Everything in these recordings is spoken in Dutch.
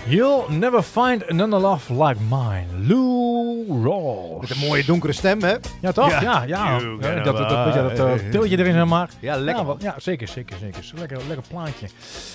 You'll never find another love like mine. Lou Rawls. Met een mooie donkere stem, hè? Ja, toch? Ja. Ja. You Ja, never dat tiltje erin, zeg maar. Ja, lekker. Ja, ja, zeker. Lekker plaatje.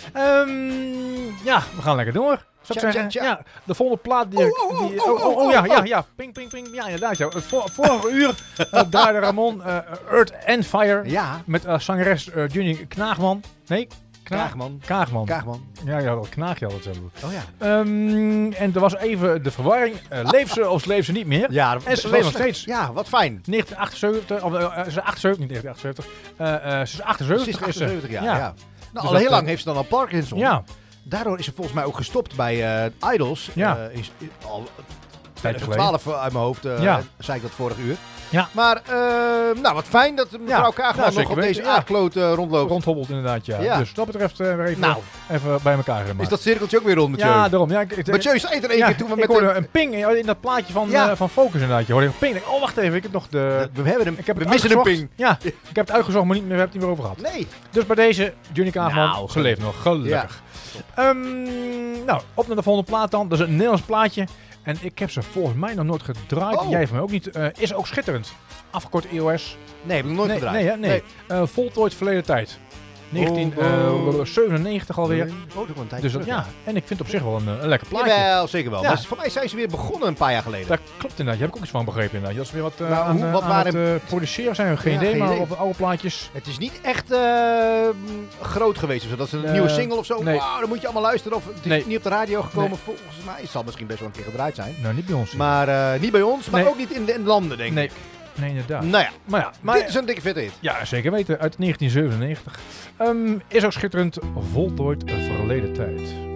Ja, we gaan lekker door. Zou ik zeggen? Tja. Ja, de volgende plaat die... Ja. Ping. Ja, inderdaad. Ja. Het vorige uur draaide Ramon Earth and Fire met zangeres Juni Knaagman. Nee, Kaagman. Ja, dat knaag je altijd zo. Oh ja. En er was even de verwarring. Leeft ze of leeft ze niet meer? Ja, en ze leeft nog steeds. Ja, wat fijn. 1978, of ze is 78, niet 1978. Ze is 78. Ze is 78 jaar, ja. ja. Nou, Dus al heel lang heeft ze dan al Parkinson. Ja. Daardoor is ze volgens mij ook gestopt bij Idols. Ja. Al Tijd 2012 uit mijn hoofd, zei ik dat vorig uur. Ja. Maar, nou, wat fijn dat mevrouw Kaagman nog op deze aardkloot rondloopt. Rondhobbelt inderdaad, ja. Dus wat dat betreft weer even bij elkaar gemaakt. Is dat cirkeltje ook weer rond, Mathieu? Ja, daarom. Ja, Mathieu zei er één keer toen we met... Ik hoorde een ping in dat plaatje van Focus inderdaad. Je hoorde een ping. Oh, wacht even. Ik heb nog de... We hebben hem. We missen een ping. Ja, ik heb het uitgezocht, maar we hebben het niet meer over gehad. Nee. Dus bij deze, Juni Kaagman, ze leeft nog. Gelukkig. Ja. Nou, op naar de volgende plaat dan. Dat is een Nederlands plaatje. En ik heb ze volgens mij nog nooit gedraaid. Jij van mij ook niet. Is ook schitterend. Afgekort EOS. Nee, heb ik nog nooit gedraaid. Nee. Voltooid verleden tijd. 1997 alweer. Dus ja, en ik vind het op zich wel een lekker plaatje. Jawel, zeker wel. Ja. Maar voor mij zijn ze weer begonnen een paar jaar geleden. Dat klopt inderdaad. Je hebt ook iets van begrepen inderdaad. Dat is weer wat, wat aan het produceren zijn. Geen idee, maar op oude plaatjes. Het is niet echt groot geweest. Dat is een nieuwe single of zo. Nee. Wow, dan moet je allemaal luisteren. Of het is niet op de radio gekomen. Nee. Volgens mij het zal misschien best wel een keer gedraaid zijn. Nou, niet bij ons. Maar niet bij ons, maar ook niet in de landen, denk ik. Nee, inderdaad. Nou ja, maar dit is een dikke vette hit. Ja, zeker weten. Uit 1997. Is ook schitterend. Voltooid verleden tijd.